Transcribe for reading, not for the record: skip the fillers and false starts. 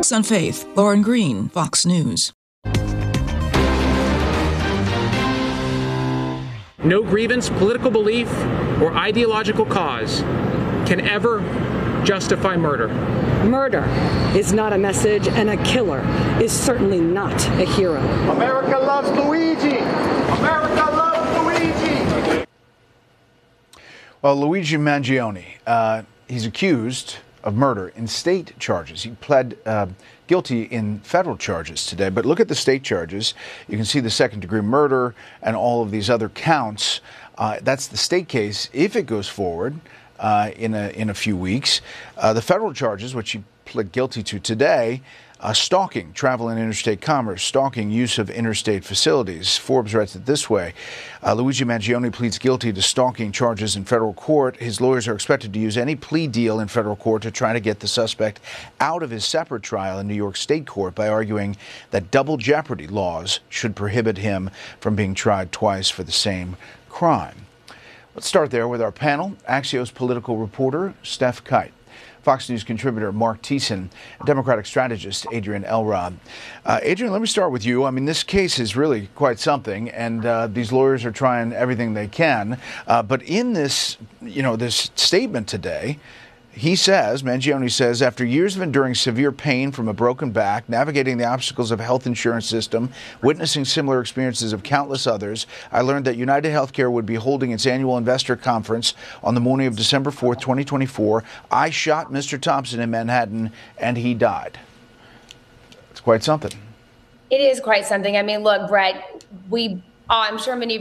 Facts on Faith. Lauren Green, Fox News. No grievance, political belief, or ideological cause can ever justify murder. Murder is not a message, and a killer is certainly not a hero. America loves Luigi! America loves Luigi! Well, Luigi Mangione, he's accused of murder in state charges. He pled guilty in federal charges today. But look at the state charges. You can see the second-degree murder and all of these other counts. That's the state case. If it goes forward in a few weeks, the federal charges, which he pled guilty to today, stalking, travel and interstate commerce, stalking, use of interstate facilities. Forbes writes it this way. Luigi Mangione pleads guilty to stalking charges in federal court. His lawyers are expected to use any plea deal in federal court to try to get the suspect out of his separate trial in New York State court by arguing that double jeopardy laws should prohibit him from being tried twice for the same crime. Let's start there with our panel. Axios political reporter Steph Kite, Fox News contributor Mark Thiessen, Democratic strategist Adrian Elrod. Adrian, let me start with you. I mean, this case is really quite something, and these lawyers are trying everything they can. But in this, this statement today, Mangione says, after years of enduring severe pain from a broken back, navigating the obstacles of a health insurance system, witnessing similar experiences of countless others, I learned that United Healthcare would be holding its annual investor conference on the morning of December 4th, 2024. I shot Mr. Thompson in Manhattan, and he died. It's quite something. It is quite something. I mean, look, Brett, I'm sure many of